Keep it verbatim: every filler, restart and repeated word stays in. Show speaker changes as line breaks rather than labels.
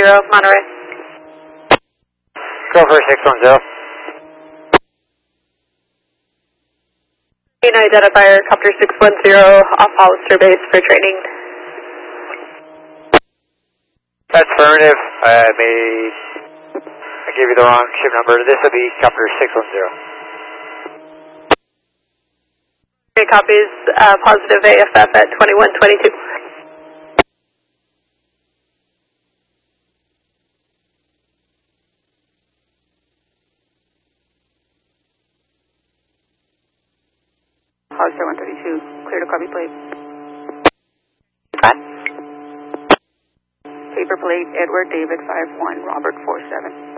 zero, Monterey.
Go for six one zero.
Identifier, copter six one zero, off Hollister base for training.
That's affirmative. I made, I gave you the wrong ship number. This will be copter six one zero.
Okay, copies, uh, positive A F F at twenty-one twenty-two.
Hollister one thirty-two, clear to copy plate.
Five.
Paper plate, Edward David five one, Robert four seven.